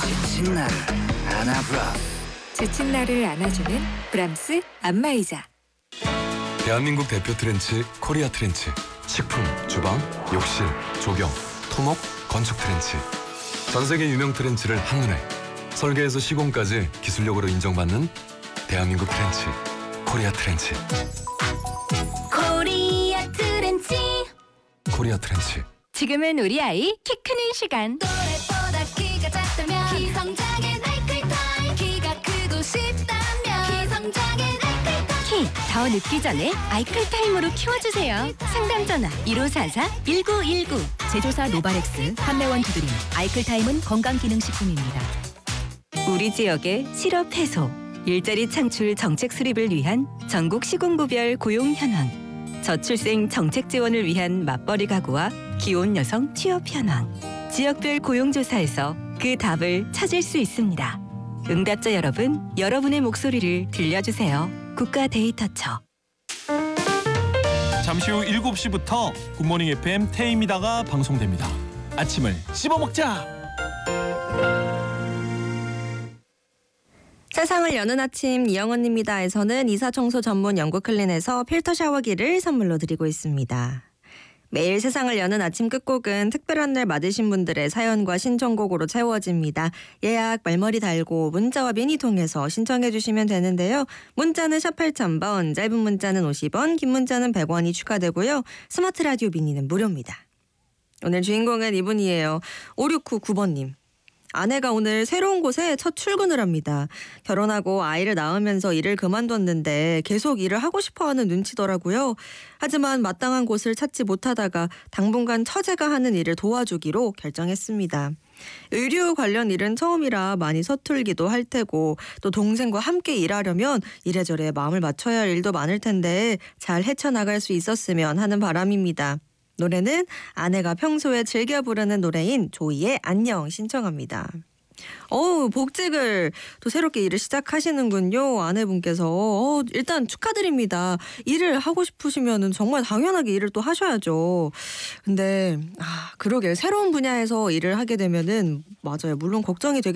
지친 나를 안아브라. 지친 나를 안아주는 브람스 안마의자. 대한민국 대표 트렌치 코리아 트렌치. 식품, 주방, 욕실, 조경, 토목, 건축 트렌치. 전 세계 유명 트렌치를 한눈에 설계에서 시공까지 기술력으로 인정받는 대한민국 트렌치 코리아 트렌치. 코리아 트렌치. 코리아 트렌치. 지금은 우리 아이 키 크는 시간. 또래보다 키가 작다면 기성장애 아이클타임. 키가 크고 싶다면 기성장애 아이클타임. 키 더 늦기 전에 아이클타임으로 키워주세요. 상담 전화 1544-1919. 제조사 노바렉스, 판매원 두드림. 아이클타임은 건강기능식품입니다. 우리 지역의 실업 해소, 일자리 창출 정책 수립을 위한 전국 시군구별 고용 현황, 저출생 정책 지원을 위한 맞벌이 가구와 기혼 여성 취업 현황, 지역별 고용조사에서 그 답을 찾을 수 있습니다. 응답자 여러분, 여러분의 목소리를 들려주세요. 국가 데이터처. 잠시 후 7시부터 굿모닝 FM 태임이다가 방송됩니다. 아침을 씹어먹자. 세상을 여는 아침 이영언입니다에서는 이사청소 전문 영국 클린에서 필터 샤워기를 선물로 드리고 있습니다. 매일 세상을 여는 아침 끝곡은 특별한 날 맞으신 분들의 사연과 신청곡으로 채워집니다. 예약 말머리 달고 문자와 미니 통해서 신청해 주시면 되는데요. 문자는 샵 8000번, 짧은 문자는 50원, 긴 문자는 100원이 추가되고요. 스마트 라디오 미니는 무료입니다. 오늘 주인공은 이분이에요. 5699번님. 아내가 오늘 새로운 곳에 첫 출근을 합니다. 결혼하고 아이를 낳으면서 일을 그만뒀는데 계속 일을 하고 싶어하는 눈치더라고요. 하지만 마땅한 곳을 찾지 못하다가 당분간 처제가 하는 일을 도와주기로 결정했습니다. 의류 관련 일은 처음이라 많이 서툴기도 할 테고 또 동생과 함께 일하려면 이래저래 마음을 맞춰야 할 일도 많을 텐데 잘 헤쳐나갈 수 있었으면 하는 바람입니다. 노래는 아내가 평소에 즐겨 부르는 노래인 조이의 안녕 신청합니다. 복직을 또 새롭게 일을 시작하시는군요. 아내분께서. 일단 축하드립니다. 일을 하고 싶으시면 정말 당연하게 일을 또 하셔야죠. 근데 그러게 새로운 분야에서 일을 하게 되면은 맞아요. 물론 걱정이 되게